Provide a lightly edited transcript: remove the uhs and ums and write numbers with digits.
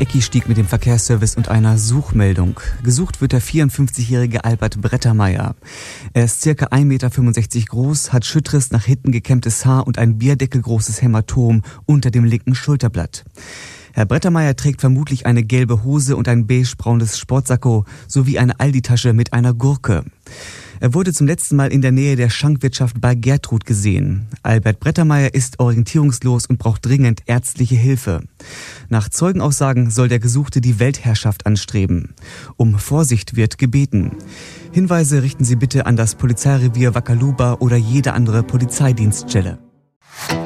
Ecki-Stieg mit dem Verkehrsservice und einer Suchmeldung. Gesucht wird der 54-jährige Albert Brettermeier. Er ist ca. 1,65 Meter groß, hat Schüttriss, nach hinten gekämmtes Haar und ein bierdeckelgroßes Hämatom unter dem linken Schulterblatt. Herr Brettermeier trägt vermutlich eine gelbe Hose und ein beigebraunes Sportsacko sowie eine Aldi-Tasche mit einer Gurke. Er wurde zum letzten Mal in der Nähe der Schankwirtschaft bei Gertrud gesehen. Albert Brettermeier ist orientierungslos und braucht dringend ärztliche Hilfe. Nach Zeugenaussagen soll der Gesuchte die Weltherrschaft anstreben. Um Vorsicht wird gebeten. Hinweise richten Sie bitte an das Polizeirevier Wakaluba oder jede andere Polizeidienststelle.